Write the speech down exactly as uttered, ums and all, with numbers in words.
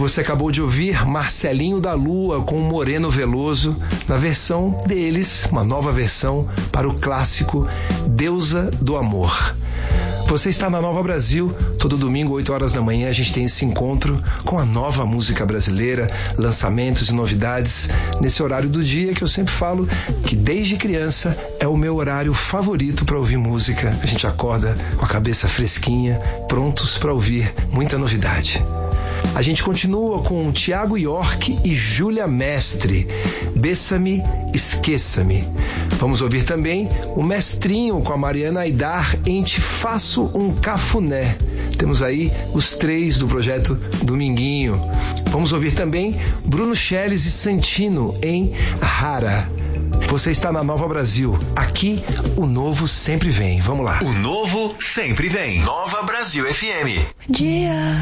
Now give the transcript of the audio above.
Você acabou de ouvir Marcelinho da Lua com Moreno Veloso, na versão deles, uma nova versão para o clássico Deusa do Amor. Você está na Nova Brasil, todo domingo, oito horas da manhã, a gente tem esse encontro com a nova música brasileira, lançamentos e novidades, nesse horário do dia que eu sempre falo que desde criança é o meu horário favorito para ouvir música. A gente acorda com a cabeça fresquinha, prontos para ouvir muita novidade. A gente continua com Tiago York e Júlia Mestre, Bessa-me, Esqueça-me. Vamos ouvir também o Mestrinho com a Mariana Aidar em Te Faço um Cafuné. Temos aí os três do projeto Dominguinho. Vamos ouvir também Bruno Cheles e Santino em Rara. Você está na Nova Brasil. Aqui, o novo sempre vem. Vamos lá. O novo sempre vem. Nova Brasil F M. Dia